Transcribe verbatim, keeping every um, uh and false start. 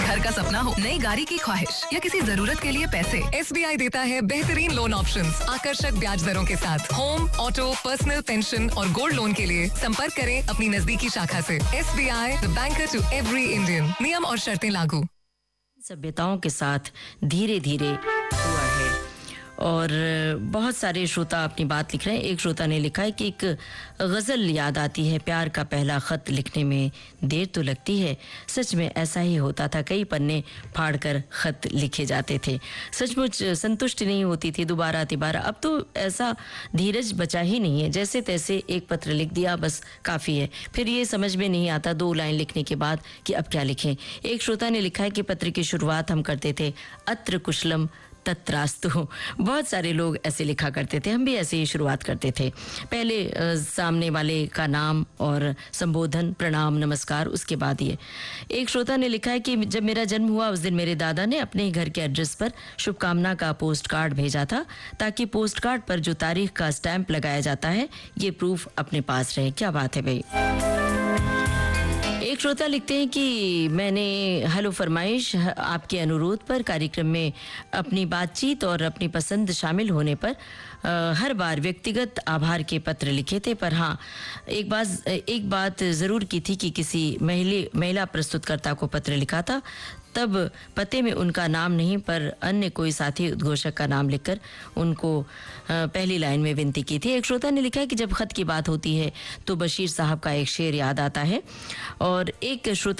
घर का सपना हो, नई गाड़ी की ख्वाहिश या किसी जरूरत के लिए पैसे, एस बी आई देता है बेहतरीन लोन ऑप्शंस, आकर्षक ब्याज दरों के साथ। होम, ऑटो, पर्सनल, पेंशन और गोल्ड लोन के लिए संपर्क करें अपनी नजदीकी शाखा से। S B I, the banker to every Indian. नियम और शर्तें लागू। सभ्यताओं के साथ धीरे धीरे हुआ है और बहुत सारे श्रोता अपनी बात लिख रहे हैं। एक श्रोता ने लिखा है कि एक गज़ल याद आती है, प्यार का पहला खत लिखने में देर तो लगती है, सच में ऐसा ही होता था, कई पन्ने फाड़कर खत लिखे जाते थे, सचमुच संतुष्टि नहीं होती थी दोबारा तिबारा। अब तो ऐसा धीरज बचा ही नहीं है, जैसे तैसे एक पत्र लिख दिया बस काफ़ी है, फिर ये समझ में नहीं आता दो लाइन लिखने के बाद कि अब क्या लिखें। एक श्रोता ने लिखा है कि पत्र की शुरुआत हम करते थे अत्र कुशलम तत्रास्तु। बहुत सारे लोग ऐसे लिखा करते थे, हम भी ऐसे ही शुरुआत करते थे। पहले आ, सामने वाले का नाम और संबोधन, प्रणाम, नमस्कार, उसके बाद ये। एक श्रोता ने लिखा है कि जब मेरा जन्म हुआ उस दिन मेरे दादा ने अपने ही घर के एड्रेस पर शुभकामना का पोस्ट कार्ड भेजा था, ताकि पोस्ट कार्ड पर जो तारीख का स्टैंप लगाया जाता है ये प्रूफ अपने पास रहे। क्या बात है भाई। एक श्रोता लिखते हैं कि मैंने हेलो फरमाइश आपके अनुरोध पर कार्यक्रम में अपनी बातचीत और अपनी पसंद शामिल होने पर आ, हर बार व्यक्तिगत आभार के पत्र लिखे थे, पर हाँ एक बात एक बात ज़रूर की थी कि किसी महिला महिला प्रस्तुतकर्ता को पत्र लिखा था, तब पते में उनका नाम नहीं पर अन्य कोई साथी उद्घोषक का नाम लिखकर उनको पहली लाइन में विनती की थी। एक श्रोता ने लिखा है कि जब खत की बात होती है तो बशीर साहब का एक शेर याद आता है। और एक श्रोता